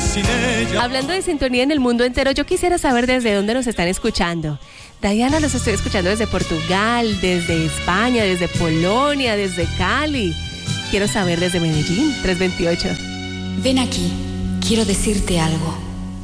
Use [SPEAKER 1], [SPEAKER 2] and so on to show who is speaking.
[SPEAKER 1] sin ella.
[SPEAKER 2] Hablando de sintonía en el mundo entero, yo quisiera saber desde dónde nos están escuchando. Diana, los estoy escuchando desde Portugal, desde España, desde Polonia, desde Cali. Quiero saber desde Medellín, 328.
[SPEAKER 3] Ven aquí, quiero decirte algo.